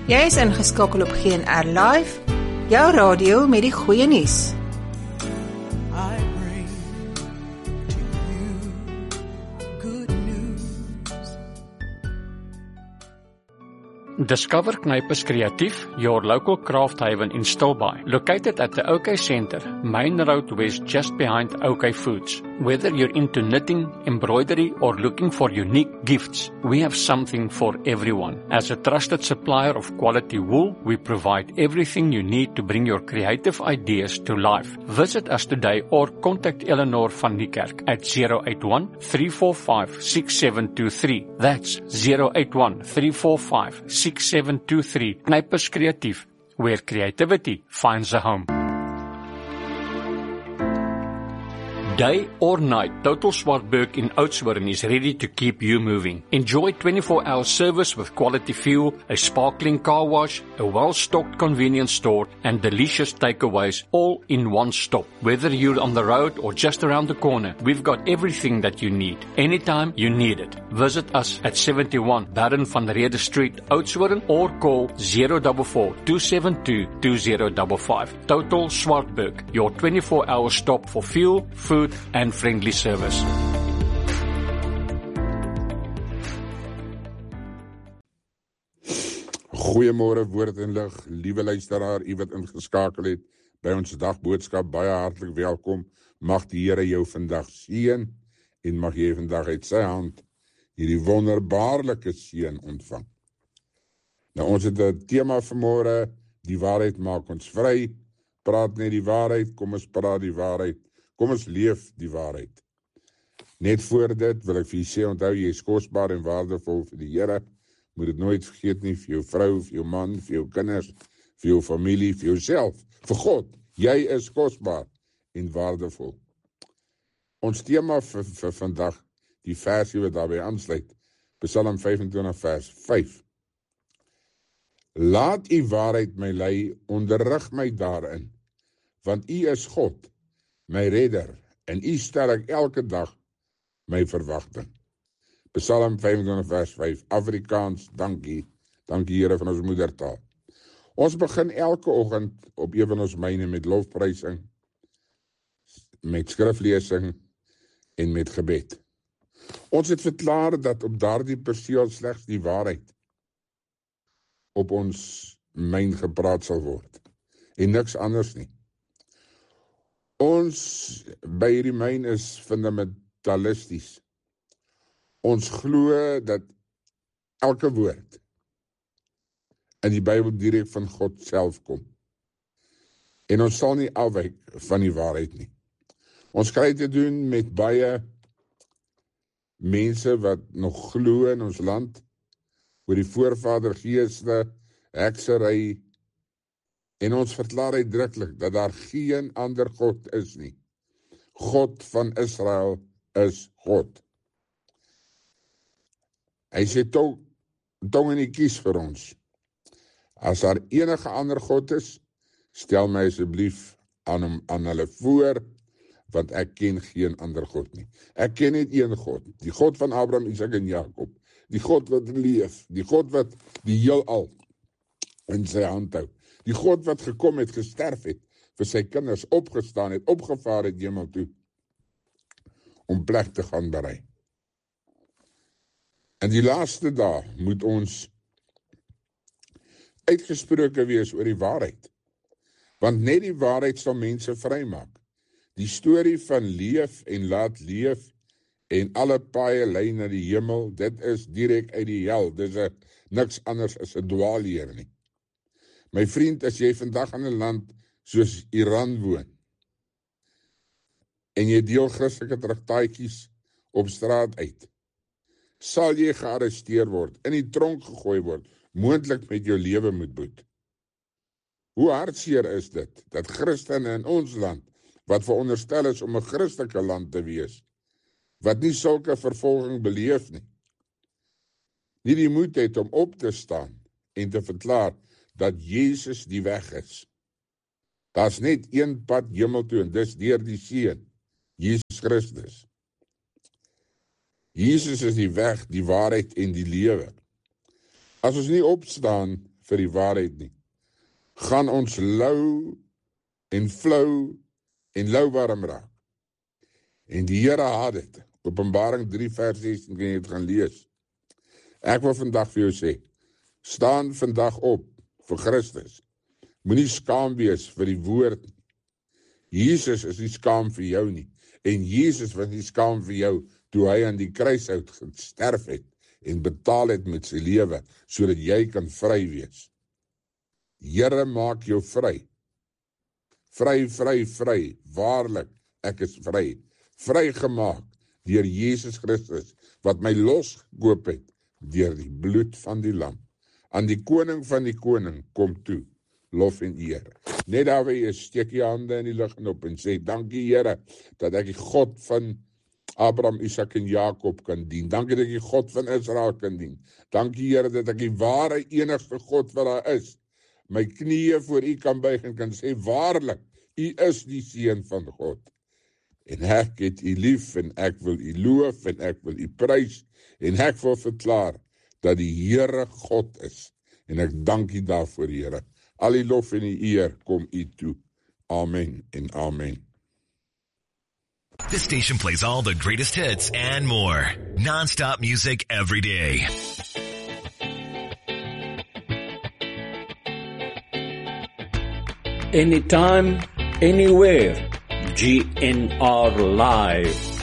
Jy is ingeskakel op GNR Live, jou radio met die goeie nuus. I bring to you good news. Discover Knipers Creatief, your local craft haven in Stilbaai. Located at the OK Centre, Main Road West, just behind OK Foods. Whether you're into knitting, embroidery, or looking for unique gifts, we have something for everyone. As a trusted supplier of quality wool, we provide everything you need to bring your creative ideas to life. Visit us today or contact Eleanor van Niekerk at 081-345-6723. That's 081-345-6723. Knipers Creatief, where creativity finds a home. Day or night, Total Swartberg in Oudtshoorn is ready to keep you moving. Enjoy 24-hour service with quality fuel, a sparkling car wash, a well-stocked convenience store, and delicious takeaways all in one stop. Whether you're on the road or just around the corner, we've got everything that you need, anytime you need it. Visit us at 71 Baron van Rede Street, Oudtshoorn, or call 044-272-2055. Total Swartberg, your 24-hour stop for fuel, food, and friendly service. Goeiemôre Woord en Lig, liewe luisteraar, u wat ingeskakel het by ons dagboodskap, baie hartlik welkom. Mag die Here jou vandag seën en mag jy vandag uit sy hand hierdie wonderbaarlike seën ontvang. Nou ons het 'n tema vanmôre, die waarheid maak ons vry. Praat net die waarheid, kom ons praat die waarheid. Kom ons leef die waarheid. Net voor dit wil ek vir julle sê, onthou jy is kosbaar en waardevol vir die Here. Moet dit nooit vergeet nie, vir jou vrou, vir jou man, vir jou kinders, vir jou familie, vir jouself, vir God. Jy is kosbaar en waardevol. Ons tema vir vandag, die versie wat daarbey aansluit, Psalm 25 vers 5. Laat u waarheid my lei, onderrig my daarin, want u is God, my redder, en u stel ek elke dag my verwagting. Psalm 25 vers 5, Afrikaans, dankie Here van ons moedertaal. Ons begin elke oggend op een van ons myne met lofprysing, met skriflesing en met gebed. Ons het verklaar dat op daardie perseel slegs die waarheid op ons myn gepraat sal word, en niks anders nie. Ons by hierdie myn is fundamentalisties. Ons glo dat elke woord in die Bybel direk van God self kom. En ons sal nie afwyk van die waarheid nie. Ons kry te doen met baie mense wat nog glo in ons land, oor die voorvadergeeste, heksery, en ons verklaar uitdruklik dat daar geen ander God is nie. God van Israel is God. Hy sê tong in die kies vir ons. As daar enige ander God is, stel my asseblief aan hulle voor, want ek ken geen ander God nie. Ek ken net een God, die God van Abraham, Isak en Jakob, die God wat leef, die God wat die heelal in sy hand hou, die God wat gekom het, gesterf het, vir sy kinders opgestaan het, opgevaar het hemel toe, om plek te gaan berei. In die laaste dae moet ons uitgesproke wees oor die waarheid, want net die waarheid sal mense vrymaak. Die storie van leef en laat leef en alle paaie lei na die hemel, dit is direk uit die hel, dis niks anders as 'n dwaalleer nie. My vriend, as jy vandag in 'n land soos Iran woon, en jy deel Christelike traktaatjies op straat uit, sal jy gearresteer word, in die tronk gegooi word, moontlik met jou lewe moet boet. Hoe hartseer is dit, dat Christene in ons land, wat veronderstel is om 'n Christelike land te wees, wat nie sulke vervolging beleef nie die moed het om op te staan en te verklaar dat Jesus die weg is. Daar's net een pad hemel toe, en dis deur die Seun, Jesus Christus. Jesus is die weg, die waarheid en die lewe. As ons nie opstaan vir die waarheid nie, gaan ons lou en flou en lauwarm raak. En die Here haat dit. Openbaring 3 vers 16 kan jy dit gaan lees. Ek wil vandag vir jou sê, staan vandag op vir Christus. Moenie skaam wees vir die woord nie. Jesus is nie skaam vir jou nie. En Jesus was nie skaam vir jou toe hy aan die kruishout gesterf het en betaal het met sy lewe, sodat jy kan vry wees. Here maak jou vry. Vry, vry, vry. Waarlik, ek is vry. Vrygemaak deur Jesus Christus, wat my losgekoop het deur die bloed van die lam. Aan die koning van die koning kom toe, lof en eer. Net daar waar jy steek jy hande in die lug op en sê, dankie Here, dat ek die God van Abraham, Isak en Jakob kan dien. Dankie dat ek die God van Israel kan dien. Dankie Here, dat ek die ware enigste God wat daar is, my knieë voor U kan buig en kan sê, waarlik, U is die Seun van God. En ek het U lief, en ek wil U loof, en ek wil U prys, en ek wil verklaar, dat die Here God is. En ek dank U daarvoor, Here. Al die lof en die eer kom U toe. Amen en amen. This station plays all the greatest hits and more. Non-stop music every day. Anytime, anywhere. GNR Live.